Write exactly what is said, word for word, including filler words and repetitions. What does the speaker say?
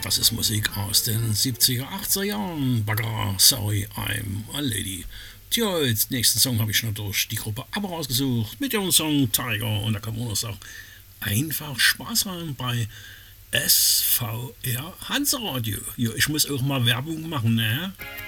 Das ist Musik aus den siebziger, achtziger Jahren. Bagger, Sorry, I'm a Lady. Tja, als nächsten Song habe ich schon durch die Gruppe ABBA rausgesucht mit ihrem Song Tiger. Und da kann man auch einfach Spaß haben bei S V R Hanseradio. Ja, ich muss auch mal Werbung machen, ne?